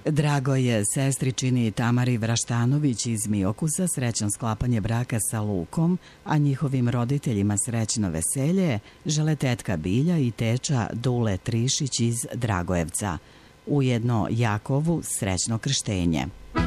Drago je sestričini Tamari Vraštanović iz Miokusa srećno sklapanje braka sa Lukom, a njihovim roditeljima srećno veselje žele tetka Bilja i teča Dule Trišić iz Dragojevca. Ujedno Jakovu srećno krštenje.